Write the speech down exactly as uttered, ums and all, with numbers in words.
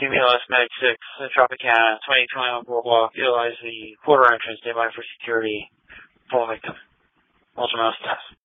Cumulus Medic six, Tropicana, twenty twenty-one Boardwalk, utilize the quarter entrance, nearby for security, full victim. Ultramouse test.